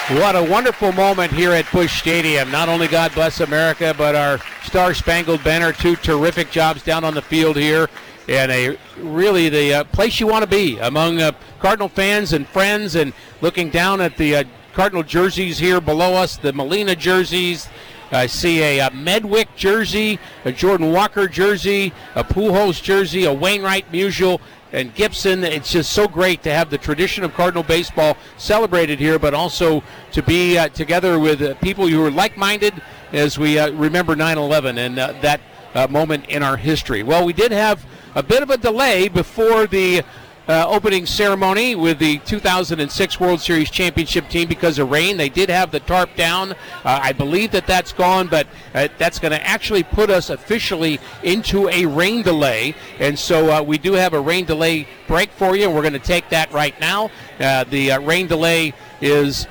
What a wonderful moment here at Busch Stadium. Not only God Bless America, but our Star-Spangled Banner, two terrific jobs down on the field here. And really the place you want to be among Cardinal fans and friends, and looking down at the Cardinal jerseys here below us, the Molina jerseys. I see a Medwick jersey, a Jordan Walker jersey, a Pujols jersey, a Wainwright, Musial, and Gibson. It's just so great to have the tradition of Cardinal baseball celebrated here, but also to be together with people who are like-minded as we remember 9/11 and that moment in our history. Well, we did have a bit of a delay before the opening ceremony with the 2006 World Series championship team because of rain. They did have the tarp down. I believe that's gone, but that's going to actually put us officially into a rain delay. And so we do have a rain delay break for you, and we're going to take that right now. The rain delay is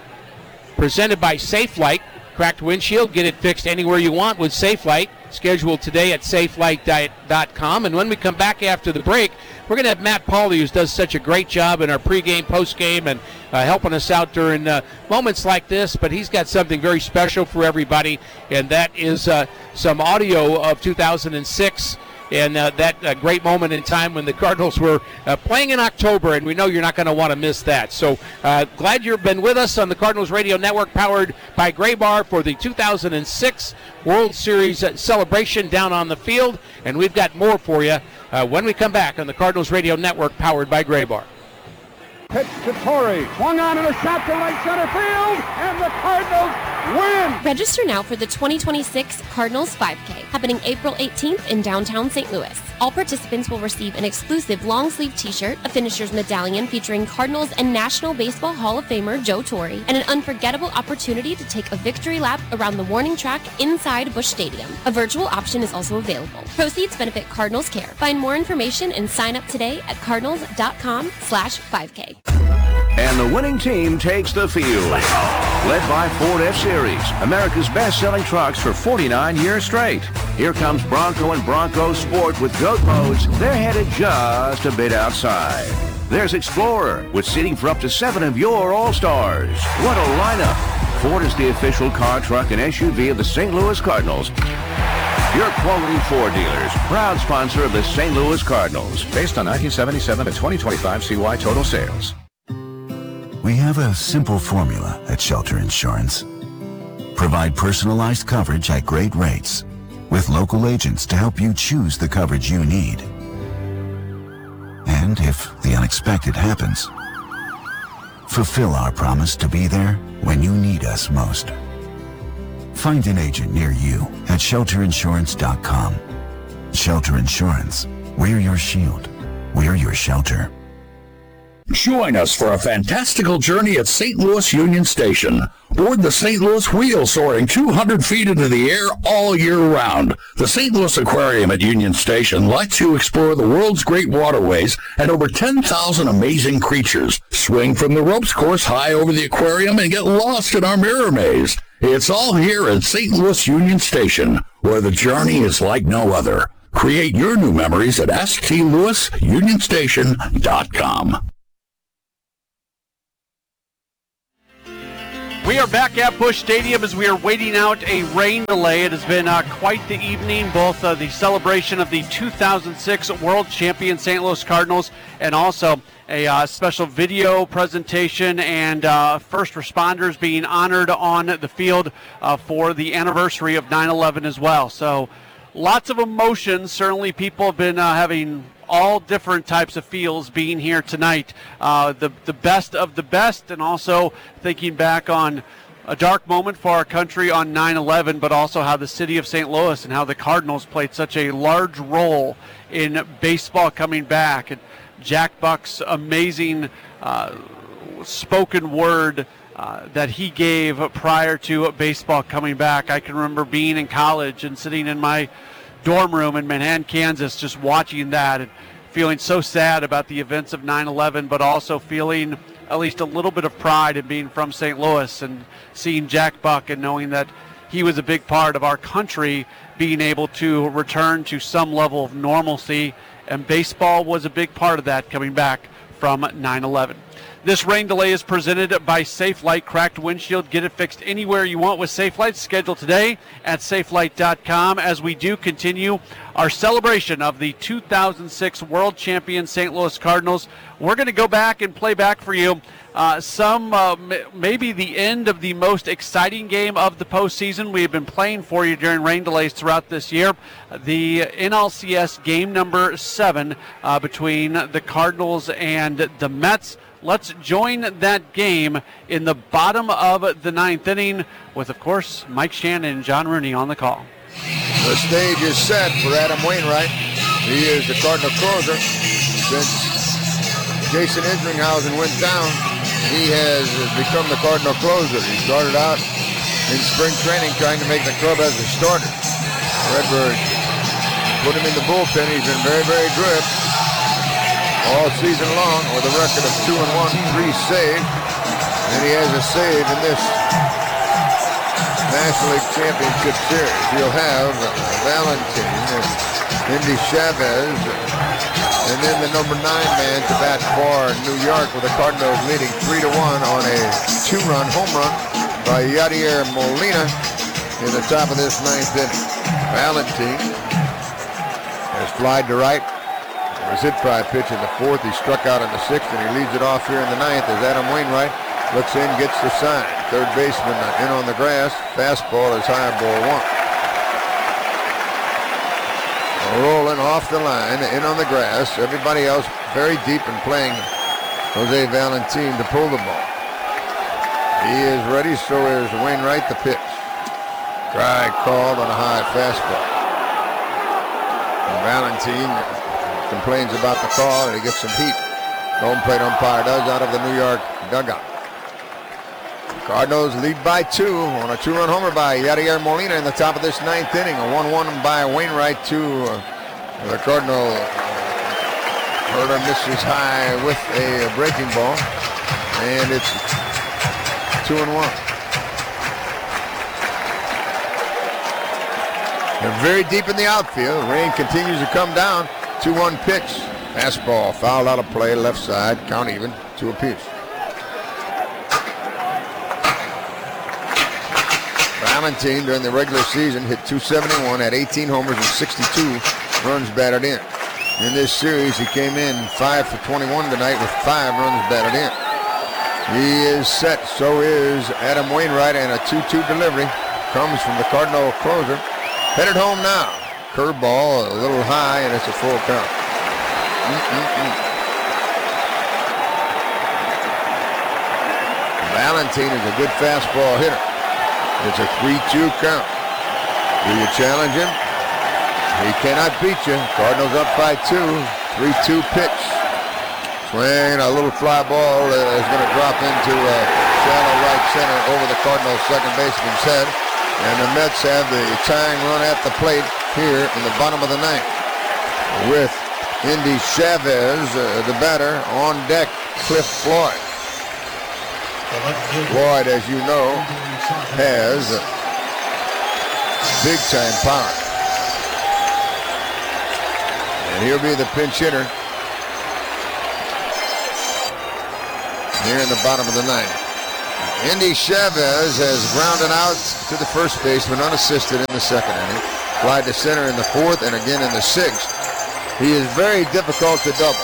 presented by SafeLight. Cracked windshield, get it fixed anywhere you want with SafeLight. Scheduled today at SafeLight.com. And when we come back after the break, we're going to have Matt Pauley, who does such a great job in our pregame, postgame, and helping us out during moments like this. But he's got something very special for everybody, and that is some audio of 2006. And that great moment in time when the Cardinals were playing in October, and we know you're not going to want to miss that. So glad you've been with us on the Cardinals Radio Network, powered by Gray Bar, for the 2006 World Series celebration down on the field. And we've got more for you when we come back on the Cardinals Radio Network, powered by Gray Bar. Pitch to Torrey, swung on and a shot to right center field, and the Cardinals win! Register now for the 2026 Cardinals 5K, happening April 18th in downtown St. Louis. All participants will receive an exclusive long-sleeve t-shirt, a finisher's medallion featuring Cardinals and National Baseball Hall of Famer Joe Torre, and an unforgettable opportunity to take a victory lap around the warning track inside Busch Stadium. A virtual option is also available. Proceeds benefit Cardinals Care. Find more information and sign up today at cardinals.com/5K. And the winning team takes the field. Led by Ford F-Series, America's best-selling trucks for 49 years straight. Here comes Bronco and Bronco Sport with goat modes. They're headed just a bit outside. There's Explorer with seating for up to 7 of your All-Stars. What a lineup. Ford is the official car, truck, and SUV of the St. Louis Cardinals. Your quality Ford dealers, proud sponsor of the St. Louis Cardinals. Based on 1977 to 2025 CY total sales. We have a simple formula at Shelter Insurance. Provide personalized coverage at great rates with local agents to help you choose the coverage you need. And if the unexpected happens, fulfill our promise to be there when you need us most. Find an agent near you at shelterinsurance.com. Shelter Insurance. We're your shield. We're your shelter. Join us for a fantastical journey at St. Louis Union Station. Board the St. Louis Wheel, soaring 200 feet into the air all year round. The St. Louis Aquarium at Union Station lets you explore the world's great waterways and over 10,000 amazing creatures. Swing from the ropes course high over the aquarium and get lost in our mirror maze. It's all here at St. Louis Union Station, where the journey is like no other. Create your new memories at stlouisunionstation.com. We are back at Busch Stadium as we are waiting out a rain delay. It has been quite the evening, both the celebration of the 2006 World Champion St. Louis Cardinals and also a special video presentation and first responders being honored on the field for the anniversary of 9/11 as well. So lots of emotions. Certainly people have been having all different types of feels being here tonight. The best of the best, and also thinking back on a dark moment for our country on 9/11, but also how the city of St. Louis and how the Cardinals played such a large role in baseball coming back. And Jack Buck's amazing spoken word that he gave prior to baseball coming back. I can remember being in college and sitting in my dorm room in Manhattan, Kansas, just watching that and feeling so sad about the events of 9/11, but also feeling at least a little bit of pride in being from St. Louis and seeing Jack Buck and knowing that he was a big part of our country being able to return to some level of normalcy, and baseball was a big part of that coming back from 9/11. This rain delay is presented by Safelite. Cracked windshield, get it fixed anywhere you want with Safelite. Schedule today at safelite.com as we do continue our celebration of the 2006 World Champion St. Louis Cardinals. We're going to go back and play back for you maybe the end of the most exciting game of the postseason. We have been playing for you during rain delays throughout this year. The NLCS game number 7 between the Cardinals and the Mets. Let's join that game in the bottom of the 9th inning with, of course, Mike Shannon and John Rooney on the call. The stage is set for Adam Wainwright. He is the Cardinal closer. Since Jason Isringhausen went down, he has become the Cardinal closer. He started out in spring training trying to make the club as a starter. Redbird put him in the bullpen. He's been very, very good all season long with a record of 2-1, 3 saves. And he has a save in this National League Championship Series. He'll have Valentin, Indy Chavez, and then the number 9 man to bat for New York, with the Cardinals leading 3-1 on a 2-run home run by Yadier Molina in the top of this 9th inning. Valentin has flied to right. It was hit by a pitch in the 4th. He struck out in the 6th, and he leads it off here in the 9th as Adam Wainwright looks in, gets the sign. Third baseman in on the grass. Fastball is high, ball 1. Rolling off the line, in on the grass. Everybody else very deep and playing Jose Valentin to pull the ball. He is ready, so is Wainwright. The pitch. Drive called on a high fastball. And Valentin complains about the call, and he gets some heat. The home plate umpire does out of the New York dugout. Cardinals lead by 2 on a 2-run homer by Yadier Molina in the top of this 9th inning. A 1-1 by Wainwright to the Cardinal. Herder misses high with a breaking ball, and it's 2-1. They're very deep in the outfield. Rain continues to come down. 2-1 pitch. Fastball fouled out of play, left side. Count even, 2 apiece. Valentin during the regular season hit .271, had 18 homers and 62 runs batted in. In this series, he came in 5 for 21 tonight with 5 runs batted in. He is set, so is Adam Wainwright, and a 2-2 delivery comes from the Cardinal closer. Headed home now. Curveball a little high, and it's a full count. Valentin is a good fastball hitter. It's a 3-2 count. Do you challenge him? He cannot beat you. Cardinals up by 2. 3-2 pitch. Swing, a little fly ball is going to drop into shallow right center over the Cardinals' second baseman's head. And the Mets have the tying run at the plate here in the bottom of the 9th. With Indy Chavez, the batter, on deck, Cliff Floyd. Floyd, as you know, has big-time power. And he'll be the pinch hitter here in the bottom of the 9th. Indy Chavez has grounded out to the first baseman unassisted in the second inning. Fly to center in the 4th and again in the 6th. He is very difficult to double.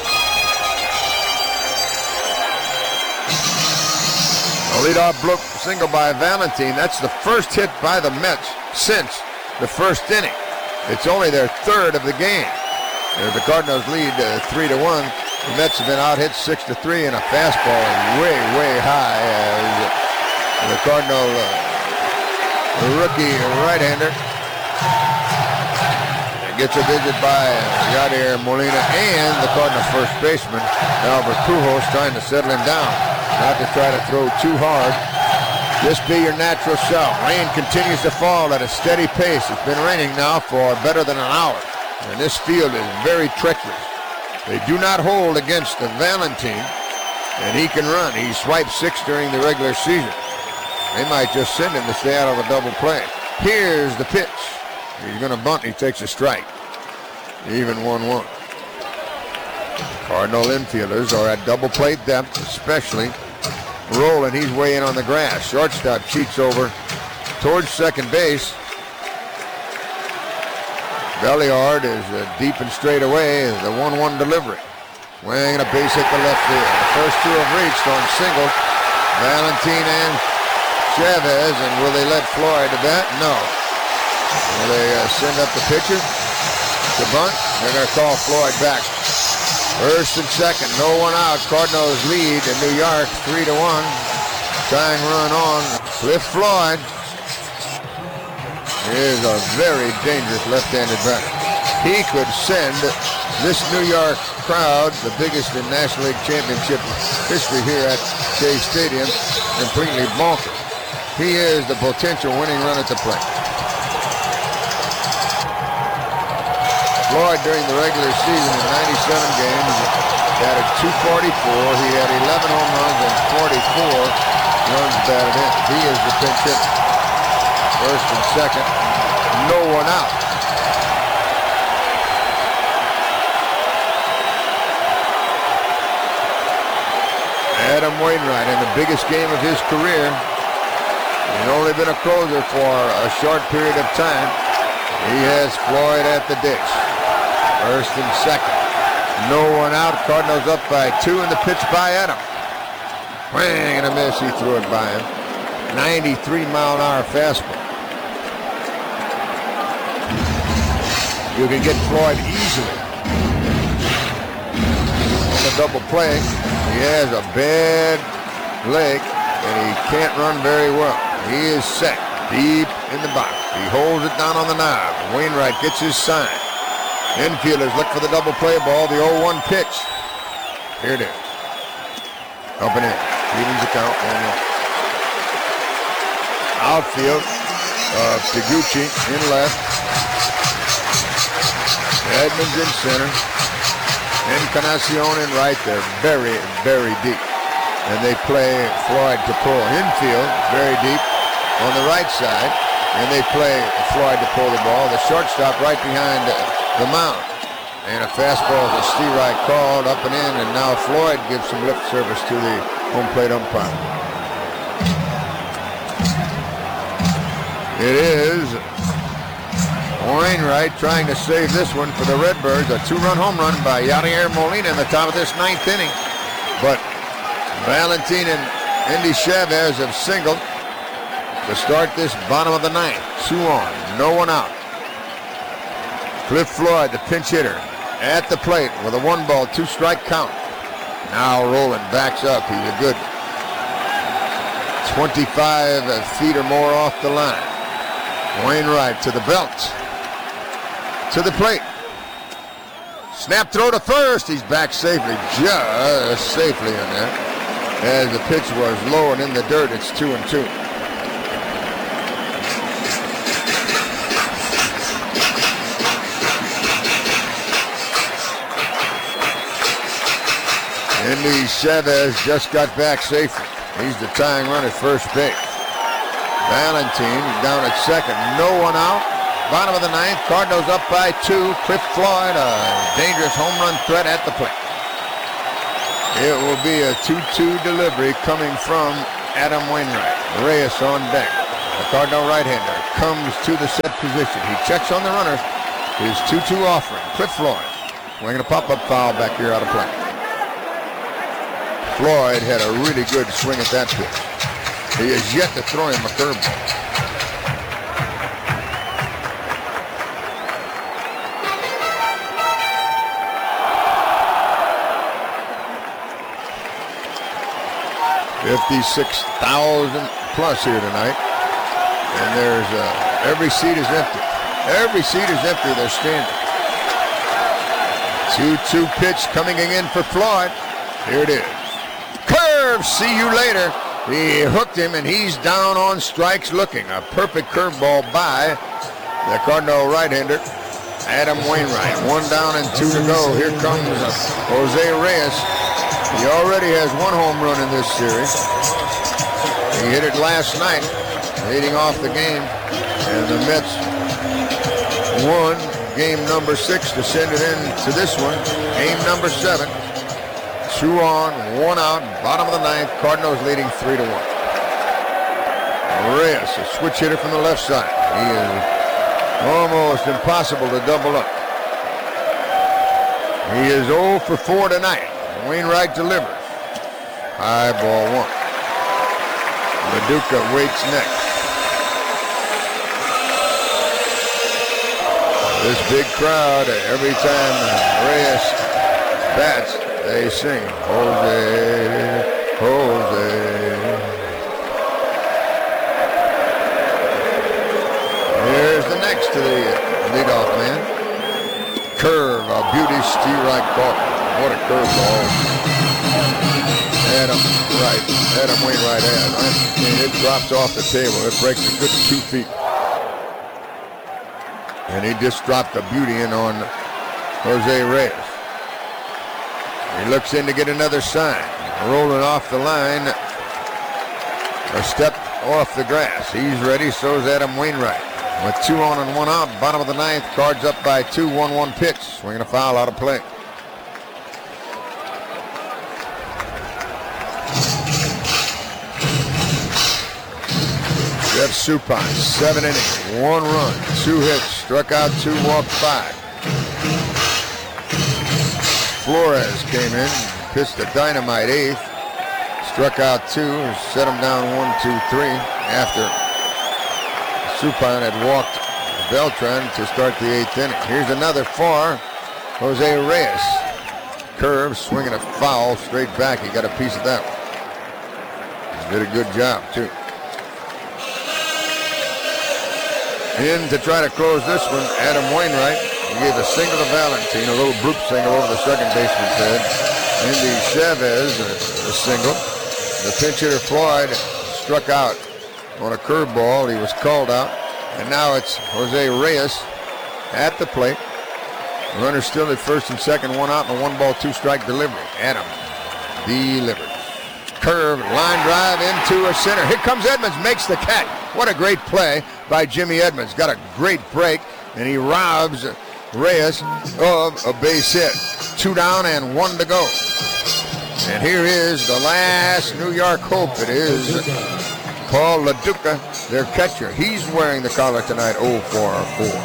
A leadoff bloop single by Valentin. That's the first hit by the Mets since the first inning. It's only their 3rd of the game. The Cardinals lead 3-1. The Mets have been out hit 6-3, and a fastball way, way high as the Cardinal rookie right-hander gets a visit by Yadier Molina and the Cardinal first baseman, Albert Pujols, trying to settle him down. Not to try to throw too hard. Just be your natural self. Rain continues to fall at a steady pace. It's been raining now for better than an hour. And this field is very treacherous. They do not hold against the Valentin, and he can run. He swiped 6 during the regular season. They might just send him to stay out of a double play. Here's the pitch. He's going to bunt. He takes a strike. Even 1-1. Cardinal infielders are at double plate depth, especially Rolen. He's way in on the grass. Shortstop cheats over towards second base. Belliard is deep and straight away. The 1-1 delivery. Swing and a base hit to left field. The first two have reached on singles. Valentin and Chavez. And will they let Floyd to bat? No. Will they send up the pitcher to bunt? They're going to call Floyd back. First and second, no one out. Cardinals lead in New York 3-1. Tying run on Cliff Floyd. He is a very dangerous left-handed batter. He could send this New York crowd, the biggest in National League Championship history here at Shea Stadium, completely bonkers. He is the potential winning run at the plate. Floyd during the regular season in 97 games batted .244. He had 11 home runs and 44 runs batted in. He is the pinch hitter. First and second, no one out. Adam Wainwright in the biggest game of his career. He's only been a closer for a short period of time. He has Floyd at the ditch. First and second, no one out. Cardinals up by 2, and the pitch by Adam. Swing and a miss. He threw it by him. 93-mile-an-hour fastball. You can get Floyd easily on the double play. He has a bad leg, and he can't run very well. He is set deep in the box. He holds it down on the knob. Wainwright gets his sign. Infielders look for the double play ball. The 0-1 pitch. Here it is. Up and in. Evens the count. 1-1. Outfield. Taguchi in left. Edmonds in center. Encarnacion in right. They're very, very deep. And they play Floyd to pull. Infield, very deep on the right side. And they play Floyd to pull the ball. The shortstop right behind the mound. And a fastball is a strike called up and in. And now Floyd gives some lip service to the home plate umpire. It is Wainwright trying to save this one for the Redbirds. A 2-run home run by Yadier Molina in the top of this 9th inning. But Valentin and Endy Chavez have singled to start this bottom of the 9th. 2 on, no one out. Cliff Floyd, the pinch hitter, at the plate with a 1-ball, 2-strike count. Now Rolen backs up. He's a good 25 feet or more off the line. Wainwright to the belt. To the plate. Snap throw to first. He's back safely, just safely in there. As the pitch was low and in the dirt, it's 2-2. Endy Chavez just got back safely. He's the tying run at first base. Valentin down at second. No one out. Bottom of the 9th. Cardinals up by 2. Cliff Floyd, a dangerous home run threat at the plate. It will be a 2-2 delivery coming from Adam Wainwright. Reyes on deck. The Cardinal right-hander comes to the set position. He checks on the runner. His 2-2 offering. Cliff Floyd. Swinging a pop-up foul back here out of play. Floyd had a really good swing at that pitch. He has yet to throw him a curveball. $56,000 plus here tonight. And there's every seat is empty. Every seat is empty. They're standing. 2-2 pitch coming in for Floyd. Here it is. Curve. See you later. He hooked him, and he's down on strikes looking. A perfect curveball by the Cardinal right-hander, Adam Wainwright. 1 down and 2 to go. Here comes Jose Reyes. He already has 1 home run in this series. He hit it last night, leading off the game. And the Mets won game number 6 to send it in to this one, game number 7. 2 on, 1 out, bottom of the ninth. Cardinals leading 3-1. Reyes, a switch hitter from the left side. He is almost impossible to double up. He is 0 for 4 tonight. Wainwright delivers. High ball 1. LaDuca waits next. This big crowd, every time Reyes bats, they sing, Jose, Jose. Here's the next to the leadoff man. Curve, a beauty, Steve Wright caught. What a curveball. Adam Wainwright has. It drops off the table. It breaks a good 2 feet. And he just dropped a beauty in on Jose Reyes. He looks in to get another sign. Rolling off the line. A step off the grass. He's ready, so is Adam Wainwright. With 2 on and 1 out, bottom of the ninth, Cards up by 2, 1-1 pitch. Swinging a foul out of play. Jeff Supine, 7 innings, 1 run, 2 hits, struck out 2, walked 5. Flores came in, pitched a dynamite 8th, struck out 2, set him down 1-2-3 after Supine had walked Beltran to start the 8th inning. Here's another for Jose Reyes. Curve, swinging a foul straight back. He got a piece of that one. He did a good job, too. In to try to close this one, Adam Wainwright. He gave a single to Valentine, a little bloop single over the second baseman's head. Indy Chavez, a single. The pinch hitter Floyd struck out on a curveball. He was called out. And now it's Jose Reyes at the plate. Runner still at first and second, 1 out, and a 1-ball, 2-strike delivery. Adam delivers. Curve, line drive into a center. Here comes Edmonds, makes the catch. What a great play by Jimmy Edmonds. Got a great break, and he robs Reyes of a base hit. 2 down and 1 to go. And here is the last New York hope. It is Paul LaDuca, their catcher. He's wearing the collar tonight, 0 for 4.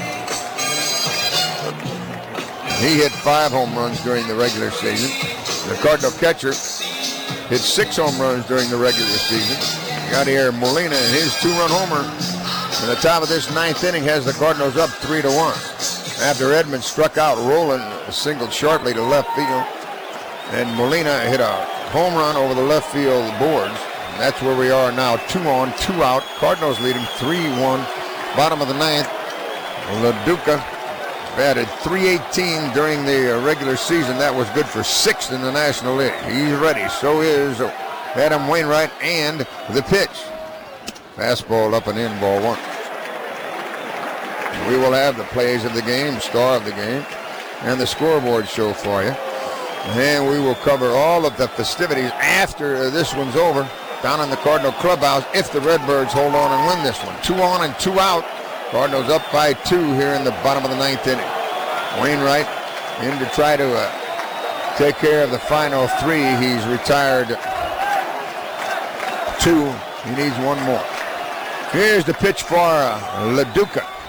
He hit 5 home runs during the regular season. The Cardinal catcher hit 6 home runs during the regular season. Yadier Molina and his 2-run homer in the top of this 9th inning has the Cardinals up 3-1. After Edmonds struck out Roland, singled shortly to left field, and Molina hit a home run over the left field boards. And that's where we are now, 2 on, 2 out. Cardinals leading 3-1. Bottom of the 9th, LaDuca batted .318 during the regular season. That was good for 6th in the National League. He's ready. So is Adam Wainwright, and the pitch. Fastball up and in, ball 1. We will have the plays of the game, star of the game, and the scoreboard show for you. And we will cover all of the festivities after this one's over down in the Cardinal clubhouse if the Redbirds hold on and win this one. 2 on and 2 out. Cardinals up by 2 here in the bottom of the 9th inning. Wainwright in to try to take care of the final 3. He's retired 2. He needs 1 more. Here's the pitch for LaDuca.